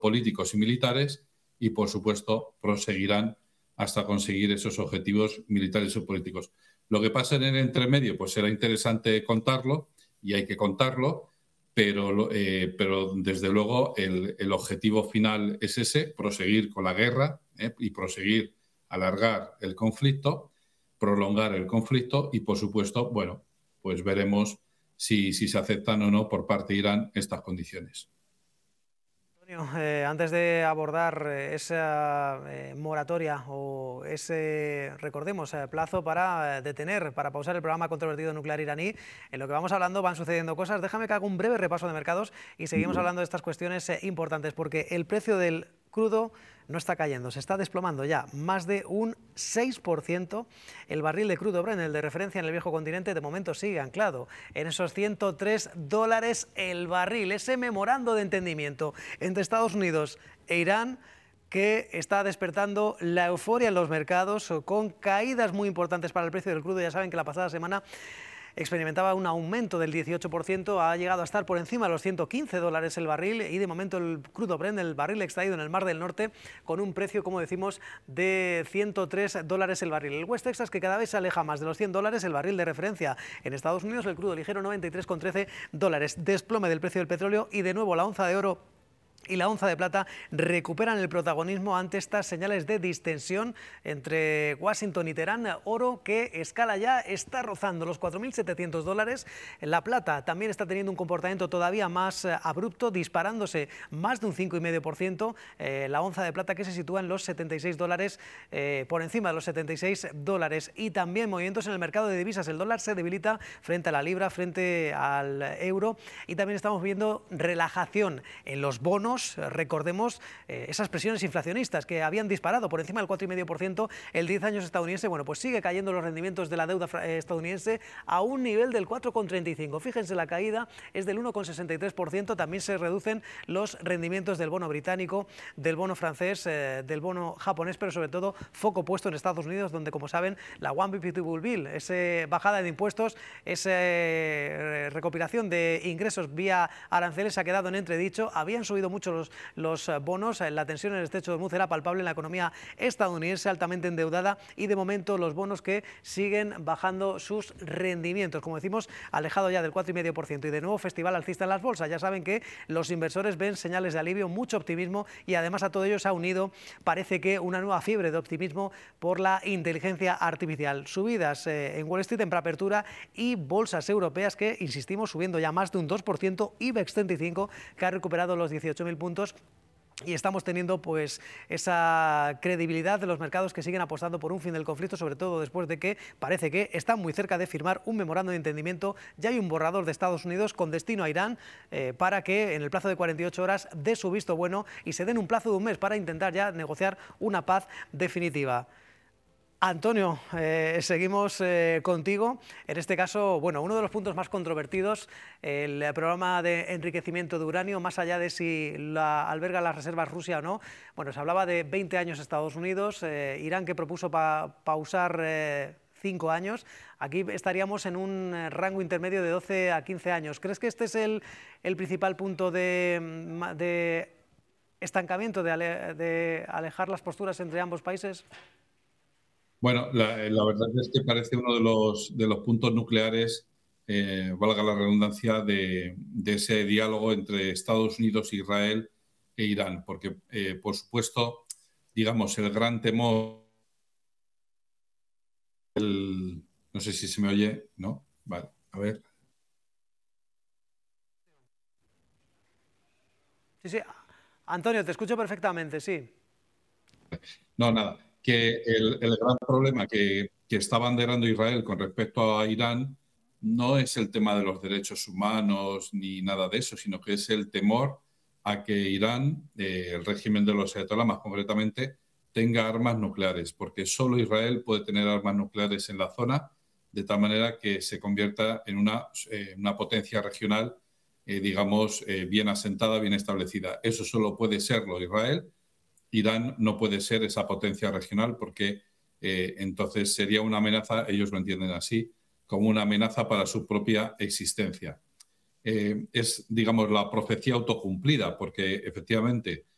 políticos y militares y, por supuesto, proseguirán hasta conseguir esos objetivos militares o políticos. Lo que pasa en el entremedio, pues será interesante contarlo y hay que contarlo, pero desde luego el objetivo final es ese, proseguir con la guerra y proseguir, alargar el conflicto, prolongar el conflicto y, por supuesto, bueno, pues veremos si se aceptan o no por parte de Irán estas condiciones. Antes de abordar esa moratoria o ese, recordemos, plazo para detener, para pausar el programa controvertido nuclear iraní, en lo que vamos hablando van sucediendo cosas. Déjame que haga un breve repaso de mercados y seguimos hablando de estas cuestiones importantes, porque el precio del crudo no está cayendo, se está desplomando ya más de un 6%. El barril de crudo Brent, el de referencia en el viejo continente, de momento sigue anclado en esos $103 el barril. Ese memorando de entendimiento entre Estados Unidos e Irán que está despertando la euforia en los mercados con caídas muy importantes para el precio del crudo. Ya saben que la pasada semana experimentaba un aumento del 18%, ha llegado a estar por encima de los $115 el barril y de momento el crudo Brent, el barril extraído en el Mar del Norte, con un precio, como decimos, de $103 el barril. El West Texas, que cada vez se aleja más de los $100, el barril de referencia en Estados Unidos, el crudo ligero $93,13, desplome del precio del petróleo y de nuevo la onza de oro y la onza de plata recuperan el protagonismo ante estas señales de distensión entre Washington y Teherán. Oro que escala ya, está rozando los $4.700. La plata también está teniendo un comportamiento todavía más abrupto, disparándose más de un 5,5%. La onza de plata que se sitúa en los $76, por encima de los $76. Y también movimientos en el mercado de divisas. El dólar se debilita frente a la libra, frente al euro. Y también estamos viendo relajación en los bonos. Recordemos esas presiones inflacionistas que habían disparado por encima del 4,5%. El 10 años estadounidense, bueno, pues sigue cayendo los rendimientos de la deuda estadounidense a un nivel del 4,35. Fíjense, la caída es del 1,63%. También se reducen los rendimientos del bono británico, del bono francés, del bono japonés, pero sobre todo foco puesto en Estados Unidos, donde, como saben, la One Big Beautiful Bill, esa bajada de impuestos, esa recopilación de ingresos vía aranceles ha quedado en entredicho. Habían subido mucho los bonos, la tensión en el estrecho de Hormuz era palpable en la economía estadounidense altamente endeudada y de momento los bonos que siguen bajando sus rendimientos, como decimos, alejado ya del 4,5% y de nuevo festival alcista en las bolsas. Ya saben que los inversores ven señales de alivio, mucho optimismo y además a todo ello se ha unido, parece que una nueva fiebre de optimismo por la inteligencia artificial. Subidas en Wall Street en preapertura y bolsas europeas que, insistimos, subiendo ya más de un 2%, IBEX 35 que ha recuperado los 18.000 puntos. Y estamos teniendo pues esa credibilidad de los mercados que siguen apostando por un fin del conflicto, sobre todo después de que parece que están muy cerca de firmar un memorando de entendimiento. Ya hay un borrador de Estados Unidos con destino a Irán para que en el plazo de 48 horas dé su visto bueno y se den un plazo de un mes para intentar ya negociar una paz definitiva. Antonio, seguimos contigo. En este caso, bueno, uno de los puntos más controvertidos, el programa de enriquecimiento de uranio, más allá de si alberga las reservas Rusia o no. Bueno, se hablaba de 20 años Estados Unidos, Irán que propuso pausar 5 años. Aquí estaríamos en un rango intermedio de 12 a 15 años. ¿Crees que este es el principal punto de estancamiento, de alejar las posturas entre ambos países? Bueno, la verdad es que parece uno de los puntos nucleares, valga la redundancia, de ese diálogo entre Estados Unidos, Israel e Irán, porque, por supuesto, digamos, el gran temor, no sé si se me oye, ¿no? Vale, a ver. Sí. Antonio, te escucho perfectamente, sí. No, nada. Que el gran problema que está abanderando Israel con respecto a Irán no es el tema de los derechos humanos ni nada de eso, sino que es el temor a que Irán, el régimen de los ayatolás más concretamente, tenga armas nucleares, porque solo Israel puede tener armas nucleares en la zona, de tal manera que se convierta en una potencia regional, digamos, bien asentada, bien establecida. Eso solo puede serlo Israel. Irán no puede ser esa potencia regional porque entonces sería una amenaza, ellos lo entienden así, como una amenaza para su propia existencia. Es, digamos, la profecía autocumplida porque efectivamente